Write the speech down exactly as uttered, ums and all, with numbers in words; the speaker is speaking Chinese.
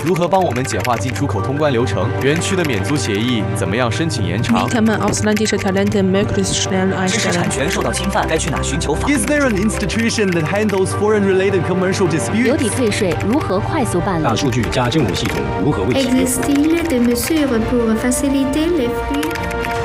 如何帮我们简化进出口通关流程？园区的免租协议怎么样申请延长？ Wie kann man ausländische Talente möglichst schnell 知识 einstellen? 产权受到侵犯，该去哪寻求法律？ Is there an institution that handles foreign-related commercial 流 disputes? 体退税如何快速办理？ 大数据加政务系统如何为企业？ Existe-t-il des mesures pour faciliter les flux